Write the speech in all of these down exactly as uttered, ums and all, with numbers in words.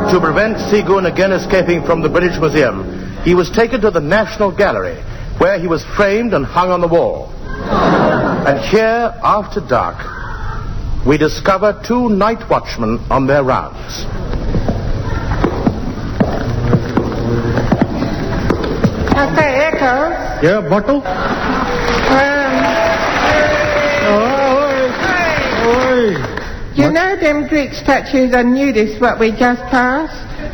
To prevent Seagoon again escaping from the British Museum, he was taken to the National Gallery, where he was framed and hung on the wall. And here, after dark, we discover two night watchmen on their rounds. Cafe Echo? Yeah, bottle? Um, Oi! Oi! you what? know them Greek statues are nudists what we just passed?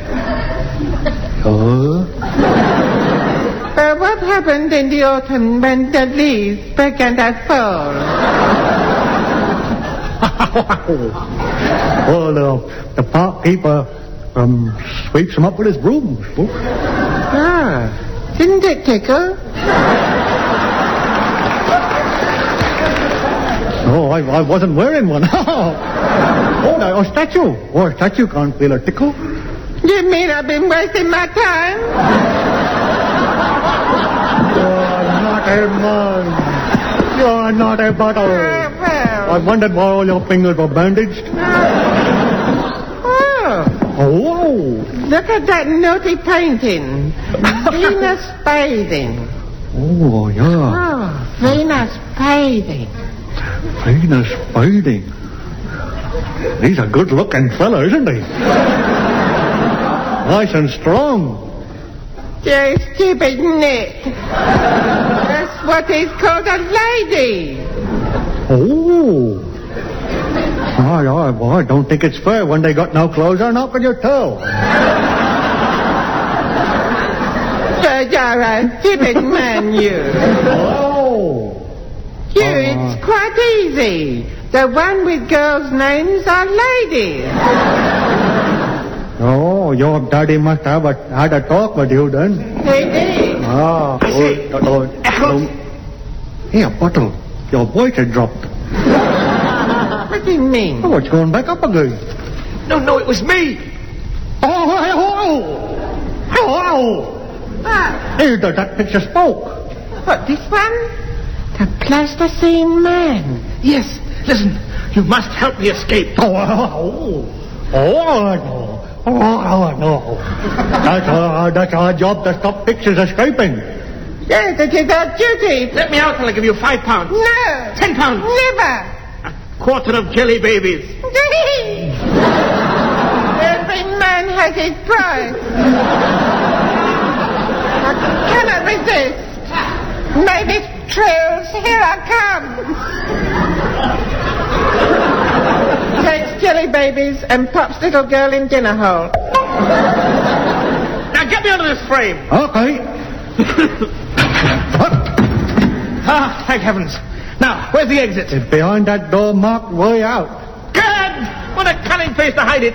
Oh? But what happened in the autumn when the leaves began to fall? Well, uh, the park keeper um, sweeps them up with his broom. Ah, didn't it tickle? No, I, I wasn't wearing one. Oh, no, a statue. Oh, a statue can't feel a tickle. You mean I've been wasting my time? You're not a man. You're not a bottle. Uh, well. I wondered why all your fingers were bandaged. Oh. Oh. Look at that naughty painting. Venus bathing. Oh, yeah. Oh, Venus bathing. Venus bathing. He's a good-looking fella, isn't he? Nice and strong. You stupid Nick. That's what is called a lady. Oh. I, I, well, I don't think it's fair when they got no clothes on. How can you tell? So you're a stupid man, you. Oh. You, it's quite easy. The one with girls' names are ladies. Oh, your daddy must have a, had a talk with you then. He did. Ah. I say, oh, oh, oh. Here, bottle. Your voice had dropped. What do you mean? Oh, it's going back up again. No, no, it was me. Oh, hey, oh, oh, oh. What? Hey, that, that picture spoke. What, this one? The plasticine man. Yes, listen, you must help me escape. Oh, oh, oh, oh, no. Oh, oh, no. That's our, that's our job to stop pictures escaping. Yes, it is our duty. Let me out and I'll give you five pounds. No. Ten pounds. Never. A quarter of jelly babies. Every man has his price. I cannot resist. Maybe trails, here I come. Takes jelly babies and pops little girl in dinner hole. Now get me out of this frame. Okay. Ah, thank heavens. Now, where's the exit? It's behind that door marked way out. Good! What a cunning place to hide it.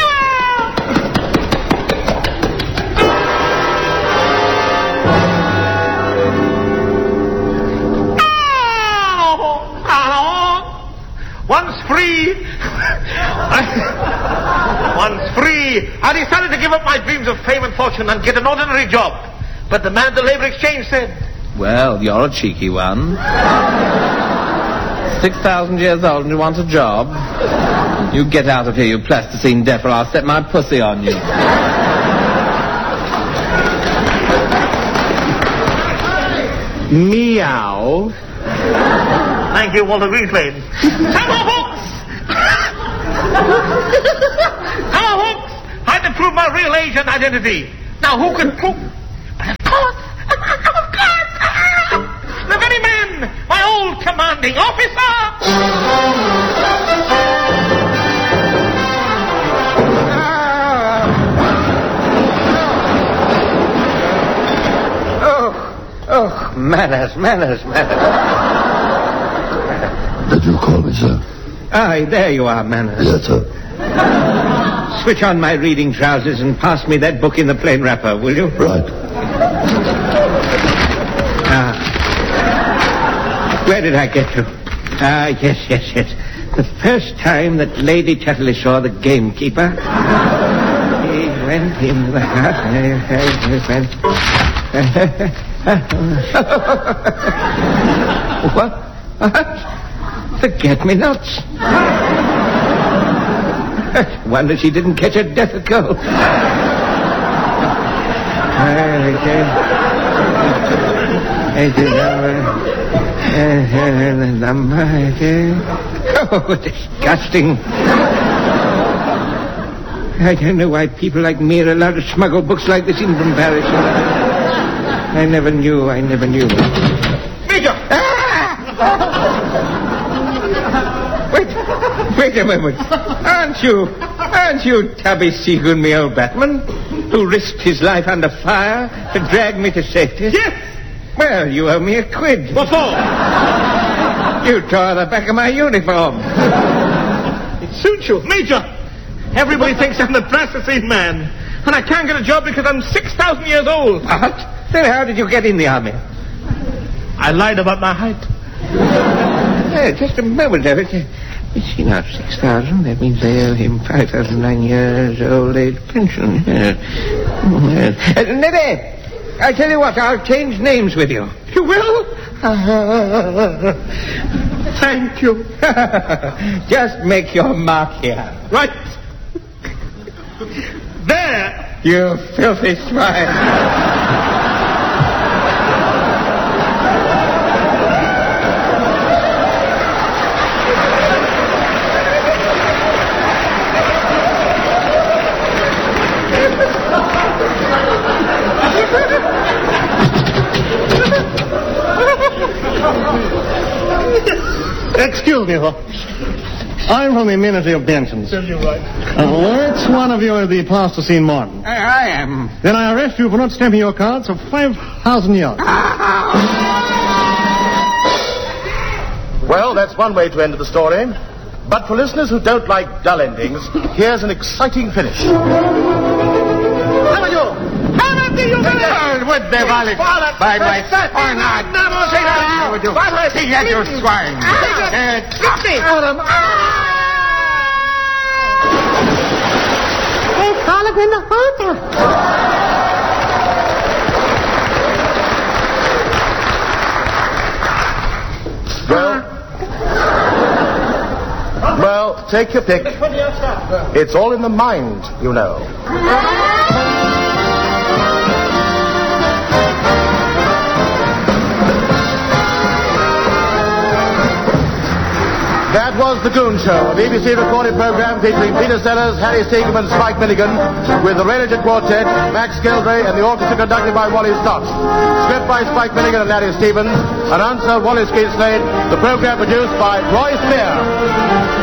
Once free, I, once free, I decided to give up my dreams of fame and fortune and get an ordinary job. But the man at the Labour Exchange said, "Well, you're a cheeky one. Six thousand years old and you want a job? You get out of here, you plasticine deaf, or I'll set my pussy on you." Meow. Thank you, Walter Greenslade. Come on, folks! Come on, folks! I had to prove my real age and identity. Now, who can prove? But of course, of course, the very man, my old commanding officer. Oh, oh, manners, manners, manners. Did you call me, sir? Aye, there you are, Manners. Yes, sir. Switch on my reading trousers and pass me that book in the plain wrapper, will you? Right. Ah. Where did I get to? Ah, yes, yes, yes. The first time that Lady Tetterley saw the gamekeeper, he went in the house. What? What? Forget-me-nots. Wonder she didn't catch a death of cold. Oh, disgusting. I don't know why people like me are allowed to smuggle books like this in from Paris. I never knew, I never knew. Major! Wait, wait a moment. Aren't you, aren't you Tabby Seagoon, me old Batman, who risked his life under fire to drag me to safety? Yes! Well, you owe me a quid. What for? You tore the back of my uniform. It suits you. Major, everybody thinks I'm the plasticine man. And I can't get a job because I'm six thousand years old. What? Then how did you get in the army? I lied about my height. Yeah, just a moment, David. You see now, six thousand. That means they owe him five thousand nine years old age pension. Yes. Yes. Uh, Neddy, I tell you what, I'll change names with you. You will? Thank you. Just make your mark here. Right. There. You filthy swine. Excuse me, Hawks. I'm from the Ministry of Pensions. Tell you right. Uh, which one of you is the plasticine Martin? I, I am. Then I arrest you for not stamping your cards for five thousand yards. Well, that's one way to end the story. But for listeners who don't like dull endings, here's an exciting finish. How are you? How do you Would they valley? By my or not? Never say that. Would you? See that, you swine. They call it in the hotel. Well, well, take your pick. It's all in the mind, you know. That was The Goon Show, a B B C recorded program featuring Peter Sellers, Harry Steegman, Spike Milligan, with the Ranger Quartet, Max Gilday, and the orchestra conducted by Wally Stott. Script by Spike Milligan and Larry Stevens. Announcer Wally Skeetslade. The program produced by Roy Spear.